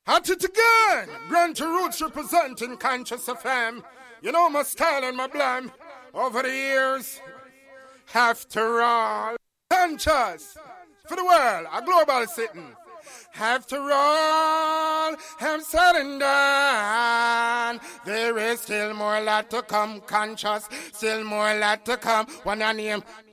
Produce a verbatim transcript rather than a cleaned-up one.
At it again, Grunty Roots representing Conscious F M. You know my style and my blam over the years. After all, Conscious for the world, a global sitting. After all, I'm said and done. There is still more lot to come, Conscious. Still more lot to come. One name.